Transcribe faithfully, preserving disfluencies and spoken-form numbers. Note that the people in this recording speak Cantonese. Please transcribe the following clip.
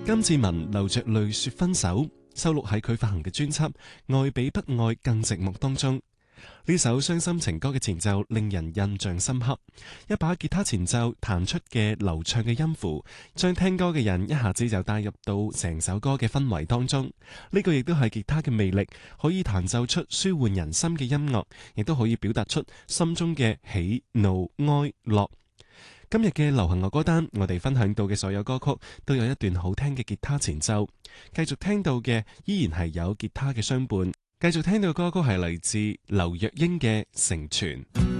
金志文流着淚說分手，收錄喺佢發行嘅專輯《愛比不愛更寂寞》當中。呢首傷心情歌嘅前奏令人印象深刻，一把吉他前奏彈出嘅流暢嘅音符，將聽歌嘅人一下子就帶入到成首歌嘅氛圍當中。呢個亦都係吉他嘅魅力，可以彈奏出舒緩人心嘅音樂，亦都可以表達出心中嘅喜怒哀樂。今日嘅流行樂歌單，我哋分享到嘅所有歌曲都有一段好聽嘅吉他前奏，繼續聽到嘅依然係有吉他嘅相伴。繼續聽到嘅歌曲係嚟自劉若英嘅《成全》。